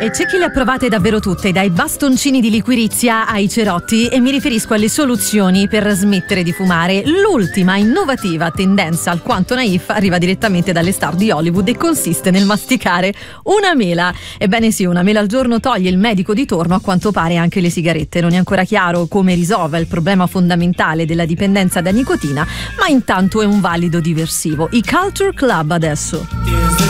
E c'è chi le ha provate davvero tutte, dai bastoncini di liquirizia ai cerotti, e mi riferisco alle soluzioni per smettere di fumare. L'ultima innovativa tendenza alquanto naif arriva direttamente dalle star di Hollywood e consiste nel masticare una mela. Ebbene sì, una mela al giorno toglie il medico di torno, a quanto pare anche le sigarette. Non è ancora chiaro come risolva il problema fondamentale della dipendenza da nicotina, ma intanto è un valido diversivo. I Culture Club adesso.